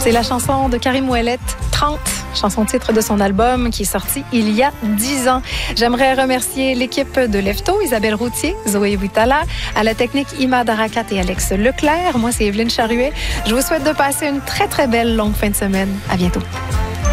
C'est la chanson de Karim Ouellet, 30, chanson titre de son album qui est sorti il y a 10 ans. J'aimerais remercier l'équipe de Lefto, Isabelle Routier, Zoé Boutala, à la technique Ima Darakat et Alex Leclerc. Moi, c'est Evelyne Charuet. Je vous souhaite de passer une très, très belle longue fin de semaine. À bientôt.